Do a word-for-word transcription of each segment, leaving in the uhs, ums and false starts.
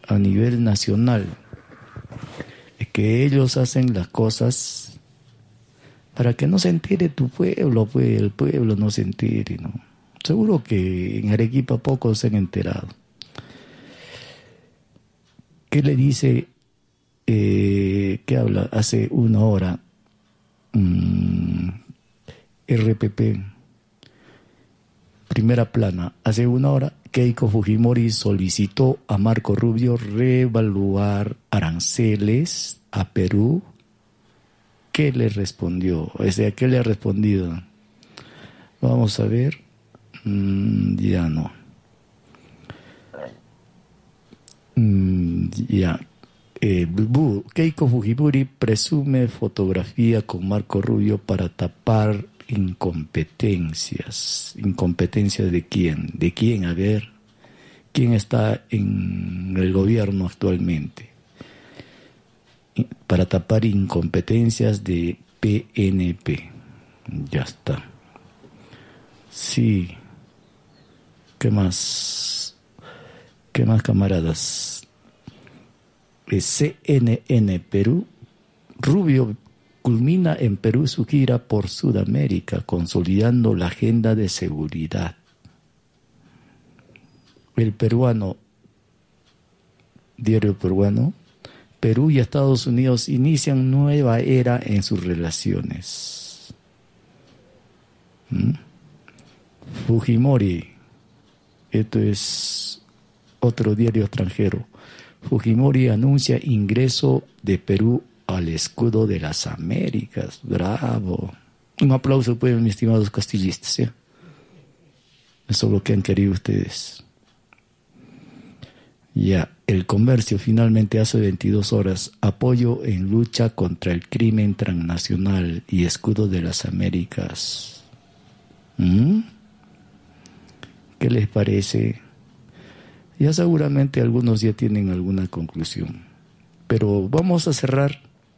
a nivel nacional, es que ellos hacen las cosas para que no se entere tu pueblo, pues el pueblo no se entere, ¿no? Seguro que en Arequipa pocos se han enterado. ¿Qué le dice? Eh, ¿Qué habla? Hace una hora mmm, R P P, primera plana, hace una hora Keiko Fujimori solicitó a Marco Rubio reevaluar aranceles a Perú. ¿Qué le respondió? O sea, ¿qué le ha respondido? Vamos a ver. Mm, ya no. Mm, ya. Eh, Keiko Fujimori presume fotografía con Marco Rubio para tapar incompetencias. ¿Incompetencias de quién? ¿De quién? A ver. ¿Quién está en el gobierno actualmente? Para tapar incompetencias de P N P. Ya está. Sí. ¿Qué más? ¿Qué más, camaradas? C N N Perú. Rubio culmina en Perú su gira por Sudamérica, consolidando la agenda de seguridad. El peruano, diario peruano, Perú y Estados Unidos inician nueva era en sus relaciones. ¿Mm? Fujimori, esto es otro diario extranjero. Fujimori anuncia ingreso de Perú al escudo de las Américas. Bravo. Un aplauso, pues, mis estimados castillistas. ¿Sí? Eso es lo que han querido ustedes. Ya, El Comercio finalmente hace veintidós horas. Apoyo en lucha contra el crimen transnacional y escudo de las Américas. ¿Mm? ¿Qué les parece? Ya seguramente algunos ya tienen alguna conclusión. Pero vamos a cerrar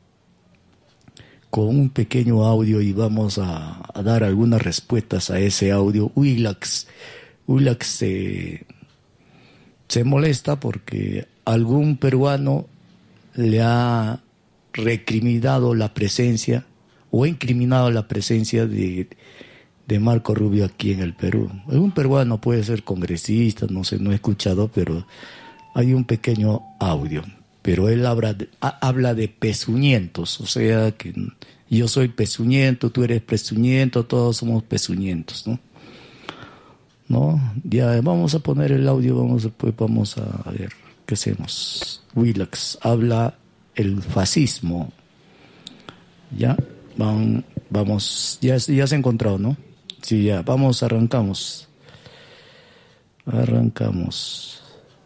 con un pequeño audio y vamos a, a dar algunas respuestas a ese audio. Willax, Willax se, se molesta porque algún peruano le ha recriminado la presencia o incriminado la presencia de, de Marco Rubio aquí en el Perú. Algún peruano puede ser congresista, no sé, no he escuchado, pero hay un pequeño audio. Pero él habla de, habla de pezuñentos, o sea que yo soy pezuñento, tú eres pezuñento, todos somos pezuñentos, ¿no? ¿No? Ya vamos a poner el audio, vamos después vamos a ver qué hacemos. Willax habla el fascismo. Ya, van, vamos, ya, ya se ha encontrado, ¿no? Sí, ya, vamos, arrancamos. Arrancamos.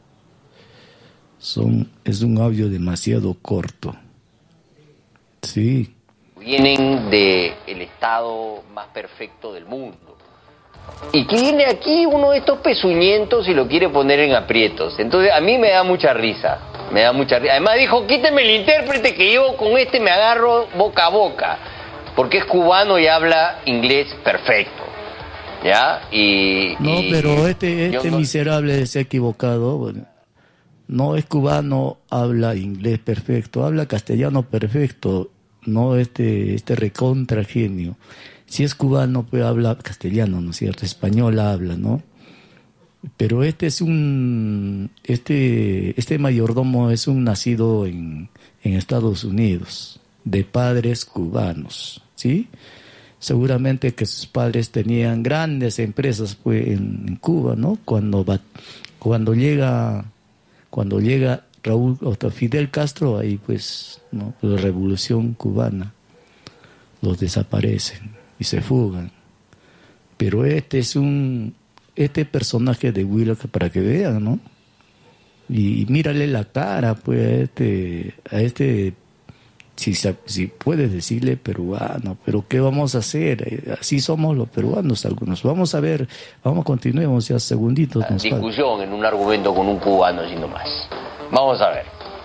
Son, es un audio demasiado corto. Sí. Vienen del estado más perfecto del mundo. Y que viene aquí uno de estos pezuñentos y lo quiere poner en aprietos. Entonces a mí me da mucha risa. Me da mucha risa. Además dijo, quíteme el intérprete que yo con este me agarro boca a boca. Porque es cubano y habla inglés perfecto. ¿Ya? Y... No, y pero este, este no... miserable se ha equivocado. Bueno, no es cubano, habla inglés perfecto, habla castellano perfecto. No este, este recontra genio. Si es cubano, pues habla castellano, ¿no es cierto? Español habla, ¿no? Pero este es un... Este, este mayordomo es un nacido en, en Estados Unidos, de padres cubanos, ¿sí? Seguramente que sus padres tenían grandes empresas pues, en, en Cuba, ¿no? Cuando, va, cuando llega... Cuando llega Raúl, o Fidel Castro, ahí pues, ¿no? La revolución cubana, los desaparecen y se fugan. Pero este es un, este personaje de Willax, para que vean, ¿no? Y, y mírale la cara, pues, a este, a este, si, si puedes decirle peruano, pero ¿qué vamos a hacer? Así somos los peruanos algunos. Vamos a ver, vamos, continuemos ya segunditos. Nos discusión falta. En un argumento con un cubano, así nomás. Vamos a ver.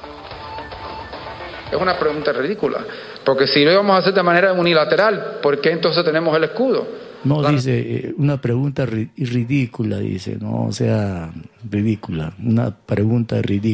Es una pregunta ridícula, porque si lo íbamos a hacer de manera unilateral, ¿por qué entonces tenemos el escudo? No, claro. Dice, eh, una pregunta ri- ridícula, dice, no, o sea, ridícula, una pregunta ridícula.